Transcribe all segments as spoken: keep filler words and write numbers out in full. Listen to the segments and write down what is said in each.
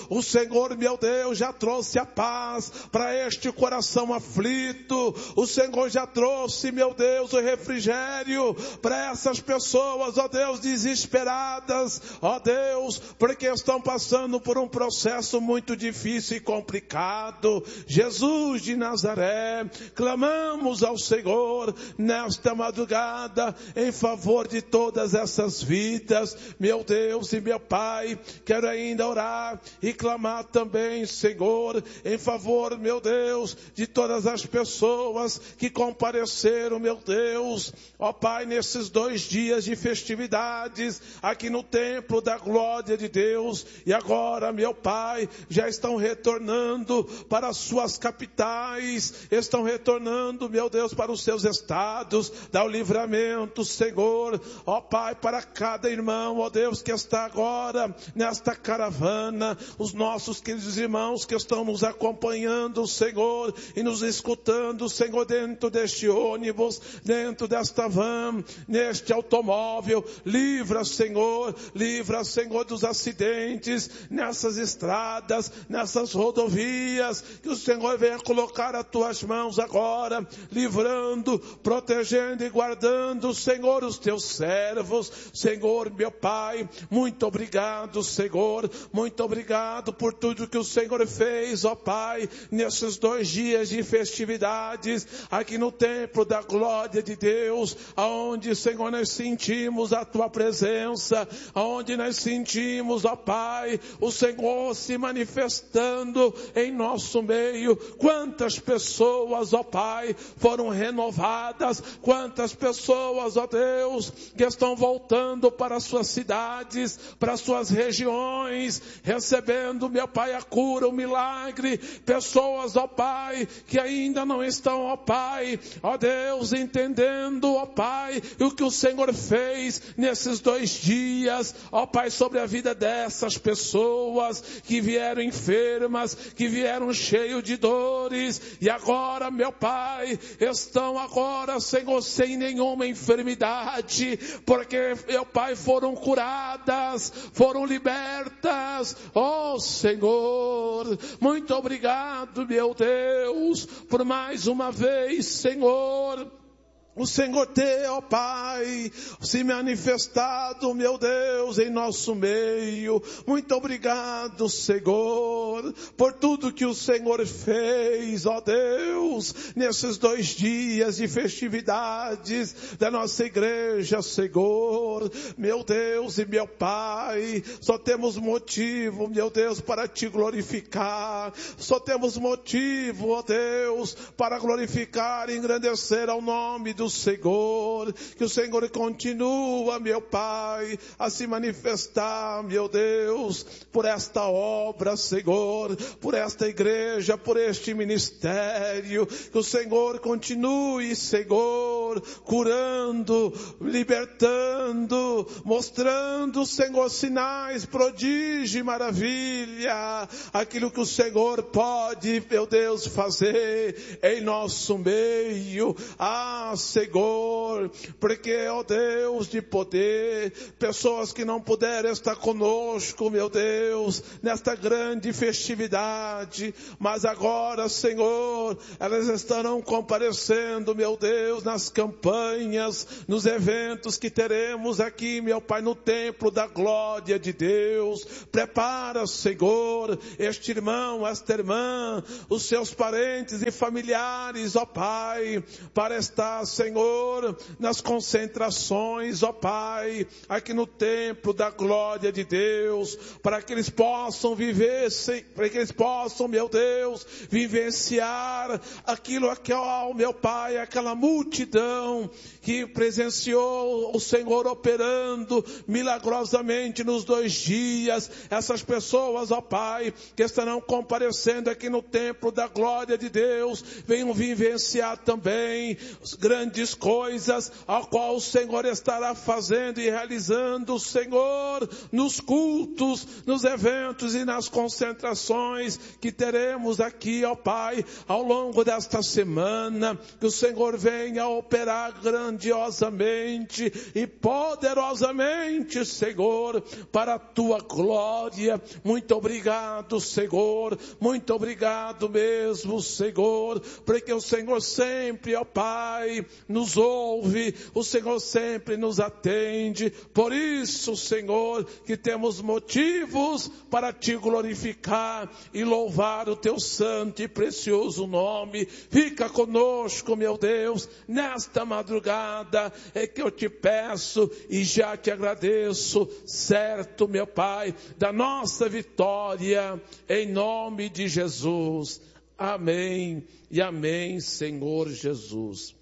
o Senhor, meu Deus, já trouxe a paz para este coração aflito. O Senhor já trouxe, meu Deus, o refrigério para essas pessoas, ó Deus, desesperadas, ó Deus, porque estão passando por um processo muito difícil e complicado. Jesus de Nazaré, clamamos ao Senhor nesta madrugada em favor de todas essas vidas, meu Deus e meu Pai. Quero ainda orar e clamar também, Senhor, em favor, meu Deus, de todas as pessoas que compareceram, meu Deus, ó Pai, nesses dois dias de festividades aqui no templo da glória de Deus. E agora, meu Pai, já estão retornando para as suas capitais, estão retornando, meu Deus, para os seus estados. Dá o livramento, Senhor, ó Pai, para cada irmão, ó Deus, que está agora nesta caravana, os nossos queridos irmãos que estão nos acompanhando, Senhor, e nos escutando, Senhor, dentro deste ônibus, dentro desta van, neste automóvel. Livra, Senhor, livra, Senhor, dos acidentes nessas estradas, nessas rodovias, que o Senhor venha colocar as tuas mãos agora, livrando, protegendo e guardando, Senhor, os teus servos. Senhor, meu Pai, muito obrigado, Senhor, muito obrigado por tudo que o Senhor fez, ó Pai, nesses dois dias de festividades aqui no templo da glória de Deus, aonde, Senhor, nós sentimos a tua presença, aonde nós sentimos, ó Pai, o Senhor se manifestando em nosso meio. Quantas pessoas, ó Pai, foram renovadas, quantas pessoas, ó Deus, que estão voltando para suas cidades, para suas regiões, recebendo, meu Pai, a cura, o milagre. Pessoas, ó Pai, que ainda não estão, ó Pai, ó Deus, entendendo, ó Pai, o que o Senhor fez nesses dois dias, ó Pai, sobre a vida dessas pessoas que vieram enfermas, que vieram cheios de dores, e agora, meu Pai, estão agora, Senhor, sem nenhuma enfermidade, porque, meu Pai, foram curadas, foram libertas. Ó Senhor, muito obrigado, meu Deus, por mais uma vez, Senhor, o Senhor ter, ó Pai, se manifestado, meu Deus, em nosso meio. Muito obrigado, Senhor, por tudo que o Senhor fez, ó Deus, nesses dois dias de festividades da nossa igreja, Senhor. Meu Deus e meu Pai, só temos motivo, meu Deus, para te glorificar. Só temos motivo, ó Deus, para glorificar e engrandecer ao nome do Senhor. Que o Senhor continua, meu Pai, a se manifestar, meu Deus, por esta obra, Senhor, por esta igreja, por este ministério. Que o Senhor continue, Senhor, curando, libertando, mostrando, Senhor, sinais, prodígio e maravilha, aquilo que o Senhor pode, meu Deus, fazer em nosso meio. Ah, Senhor, porque, ó Deus de poder, pessoas que não puderam estar conosco, meu Deus, nesta grande festividade, mas agora, Senhor, elas estarão comparecendo, meu Deus, nas campanhas, nos eventos que teremos aqui, meu Pai, no templo da glória de Deus. Prepara, Senhor, este irmão, esta irmã, os seus parentes e familiares, ó Pai, para estar, Senhor, nas concentrações, ó Pai, aqui no templo da glória de Deus, para que eles possam viver, para que eles possam, meu Deus, vivenciar aquilo que, ó meu Pai, aquela multidão que presenciou o Senhor operando milagrosamente nos dois dias. Essas pessoas, ó Pai, que estarão comparecendo aqui no templo da glória de Deus, venham vivenciar também grandes coisas, ao qual o Senhor estará fazendo e realizando, Senhor, nos cultos, nos eventos e nas concentrações que teremos aqui, ó Pai, ao longo desta semana. Que o Senhor venha operar operará grandiosamente e poderosamente, Senhor, para a tua glória. Muito obrigado, Senhor, muito obrigado mesmo, Senhor, porque o Senhor sempre, ó Pai, nos ouve, o Senhor sempre nos atende. Por isso, Senhor, que temos motivos para te glorificar e louvar o teu santo e precioso nome. Fica conosco, meu Deus, nesta madrugada é que eu te peço e já te agradeço, certo, meu Pai, da nossa vitória, em nome de Jesus. Amém e amém, Senhor Jesus.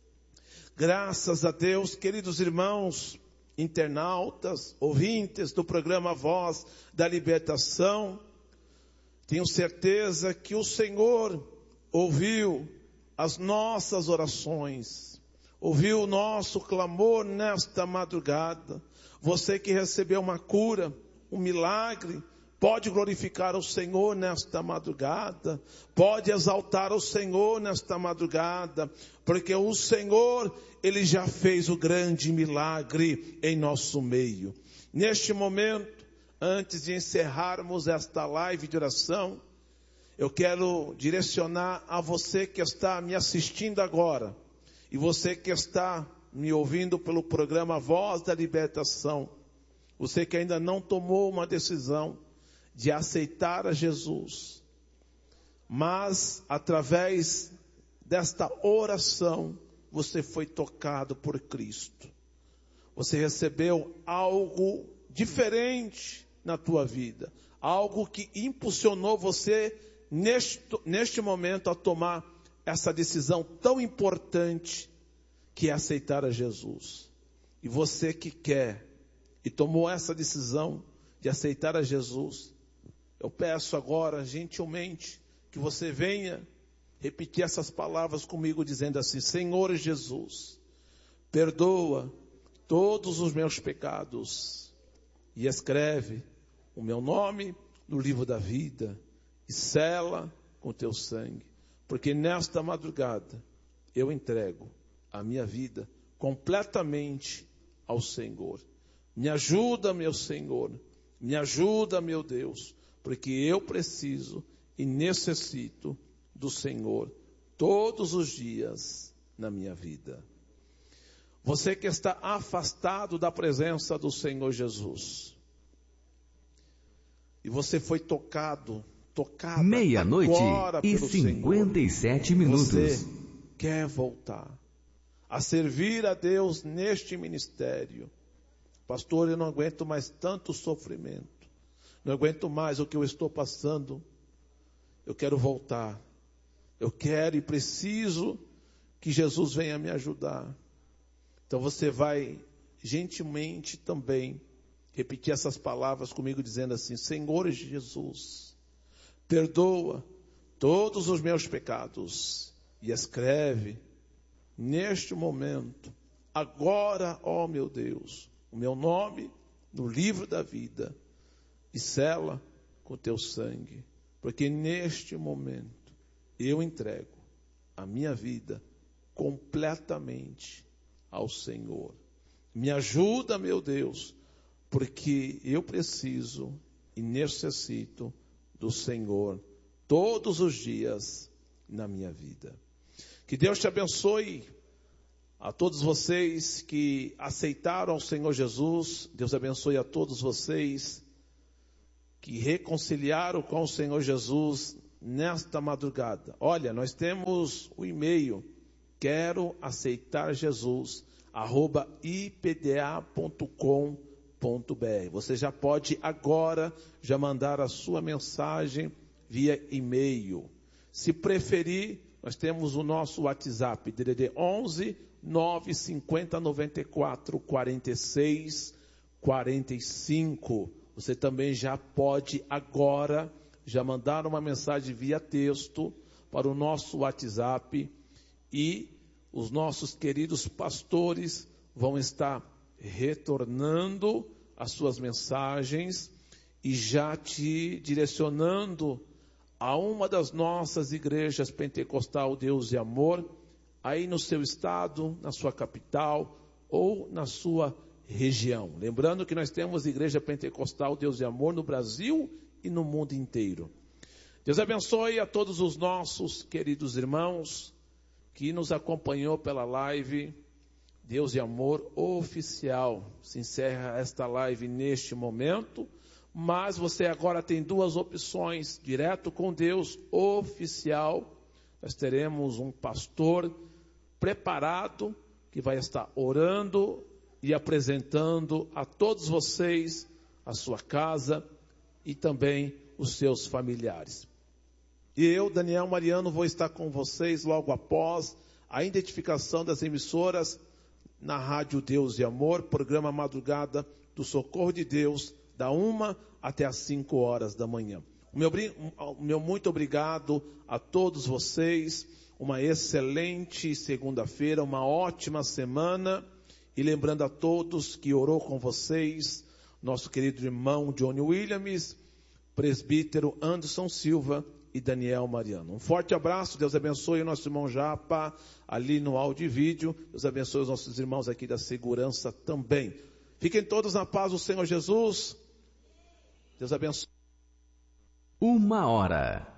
Graças a Deus, queridos irmãos, internautas, ouvintes do programa Voz da Libertação, tenho certeza que o Senhor ouviu as nossas orações, ouviu o nosso clamor nesta madrugada. Você que recebeu uma cura, um milagre, pode glorificar o Senhor nesta madrugada, pode exaltar o Senhor nesta madrugada, porque o Senhor, Ele já fez o grande milagre em nosso meio. Neste momento, antes de encerrarmos esta live de oração, eu quero direcionar a você que está me assistindo agora, e você que está me ouvindo pelo programa Voz da Libertação, você que ainda não tomou uma decisão de aceitar a Jesus, mas através desta oração, você foi tocado por Cristo. Você recebeu algo diferente na tua vida, algo que impulsionou você neste, neste momento a tomar essa decisão tão importante que é aceitar a Jesus. E você que quer e tomou essa decisão de aceitar a Jesus, eu peço agora, gentilmente, que você venha repetir essas palavras comigo, dizendo assim: Senhor Jesus, perdoa todos os meus pecados e escreve o meu nome no livro da vida e sela com teu sangue, porque nesta madrugada eu entrego a minha vida completamente ao Senhor. Me ajuda, meu Senhor, me ajuda, meu Deus, porque eu preciso e necessito do Senhor todos os dias na minha vida. Você que está afastado da presença do Senhor Jesus, e você foi tocado, tocado meia-noite e cinquenta e sete minutos. Você quer voltar a servir a Deus neste ministério. Pastor, eu não aguento mais tanto sofrimento. Não aguento mais o que eu estou passando. Eu quero voltar. Eu quero e preciso que Jesus venha me ajudar. Então você vai gentilmente também repetir essas palavras comigo, dizendo assim: Senhor Jesus, perdoa todos os meus pecados e escreve neste momento, agora, ó meu Deus, o meu nome no livro da vida e sela com teu sangue, porque neste momento eu entrego a minha vida completamente ao Senhor. Me ajuda, meu Deus, porque eu preciso e necessito do Senhor todos os dias na minha vida. Que Deus te abençoe. A todos vocês que aceitaram o Senhor Jesus, Deus abençoe a todos vocês que reconciliaram com o Senhor Jesus nesta madrugada. Olha, nós temos o e-mail, quero aceitar Jesus, arroba i p d a ponto com ponto b r. Você já pode agora já mandar a sua mensagem via e-mail. Se preferir, nós temos o nosso WhatsApp, D D D onze, nove cinquenta, noventa e quatro, quarenta e seis, quarenta e cinco. Você também já pode agora já mandar uma mensagem via texto para o nosso WhatsApp e os nossos queridos pastores vão estar retornando as suas mensagens e já te direcionando a uma das nossas igrejas pentecostal Deus e Amor, aí no seu estado, na sua capital ou na sua região. Lembrando que nós temos Igreja Pentecostal Deus de Amor no Brasil e no mundo inteiro. Deus abençoe a todos os nossos queridos irmãos que nos acompanhou pela live Deus de Amor oficial. Se encerra esta live neste momento, mas você agora tem duas opções: direto com Deus oficial. Nós teremos um pastor preparado que vai estar orando e apresentando a todos vocês a sua casa e também os seus familiares. E eu, Daniel Mariano, vou estar com vocês logo após a identificação das emissoras na Rádio Deus de Amor, programa Madrugada do Socorro de Deus, da uma até as cinco horas da manhã. O meu, o meu muito obrigado a todos vocês, uma excelente segunda-feira, uma ótima semana, e lembrando a todos que orou com vocês, nosso querido irmão Johnny Williams, presbítero Anderson Silva e Daniel Mariano. Um forte abraço, Deus abençoe o nosso irmão Japa, ali no áudio e vídeo, Deus abençoe os nossos irmãos aqui da segurança também. Fiquem todos na paz do Senhor Jesus, Deus abençoe. Uma hora